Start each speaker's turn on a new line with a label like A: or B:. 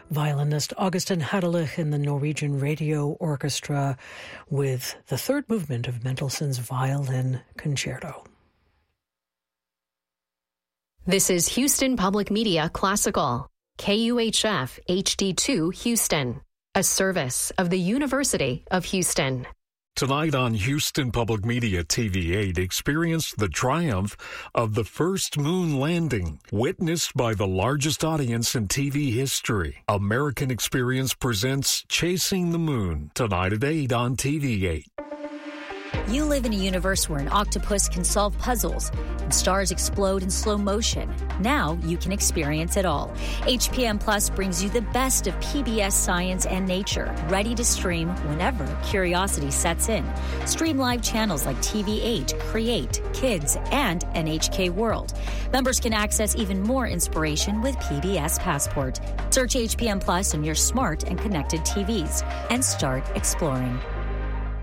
A: Violinist Augustin Hadelich in the Norwegian Radio Orchestra with the third movement of Mendelssohn's Violin Concerto.
B: This is Houston Public Media Classical, KUHF HD2 Houston, a service of the University of Houston.
C: Tonight on Houston Public Media TV8, experience the triumph of the first moon landing, witnessed by the largest audience in TV history. American Experience presents Chasing the Moon, tonight at 8 on TV8.
D: You live in a universe where an octopus can solve puzzles and stars explode in slow motion. Now you can experience it all. HPM Plus brings you the best of PBS science and nature, ready to stream whenever curiosity sets in. Stream live channels like TV8, Create, Kids, and NHK World. Members can access even more inspiration with PBS Passport. Search HPM Plus on your smart and connected TVs and start exploring.